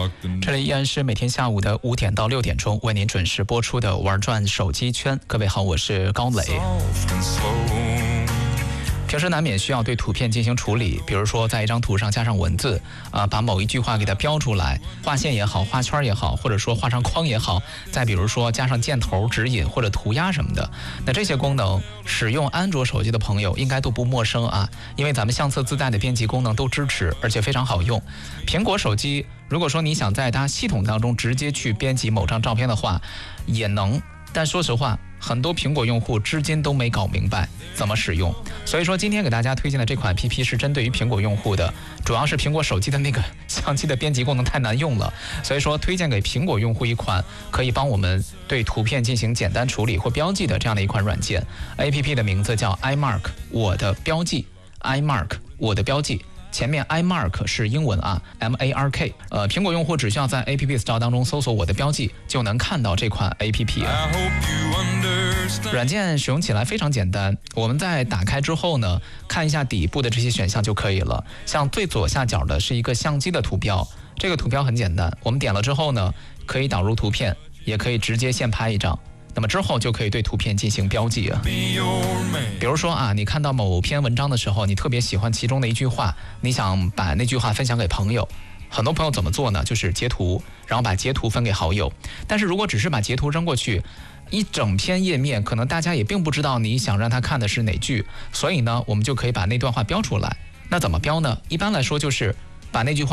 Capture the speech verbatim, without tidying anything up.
这里依然是每天下午的五点到六点钟为您准时播出的玩转手机圈。各位好，我是高磊。平时难免需要对图片进行处理，比如说在一张图上加上文字，啊、呃，把某一句话给它标出来，画线也好，画圈也好，或者说画上框也好，再比如说加上箭头、指引或者涂鸦什么的。那这些功能，使用安卓手机的朋友应该都不陌生啊，因为咱们相册自带的编辑功能都支持，而且非常好用。苹果手机，如果说你想在它系统当中直接去编辑某张照片的话，也能。但说实话，很多苹果用户至今都没搞明白怎么使用，所以说今天给大家推荐的这款 A P P 是针对于苹果用户的，主要是苹果手机的那个相机的编辑功能太难用了，所以说推荐给苹果用户一款可以帮我们对图片进行简单处理或标记的这样的一款软件。 A P P 的名字叫 iMark 我的标记， iMark 我的标记，前面 iMark 是英文啊 M A R K， 呃，苹果用户只需要在 A P P Store 当中搜索我的标记，就能看到这款 A P P 啊。软件使用起来非常简单，我们在打开之后呢，看一下底部的这些选项就可以了。像最左下角的是一个相机的图标，这个图标很简单，我们点了之后呢，可以导入图片，也可以直接现拍一张。那么之后就可以对图片进行标记啊。比如说啊，你看到某篇文章的时候，你特别喜欢其中的一句话，你想把那句话分享给朋友，很多朋友怎么做呢？就是截图，然后把截图分给好友。但是如果只是把截图扔过去，一整篇页面可能大家也并不知道你想让他看的是哪句，所以呢，我们就可以把那段话标出来。那怎么标呢？一般来说就是把那句话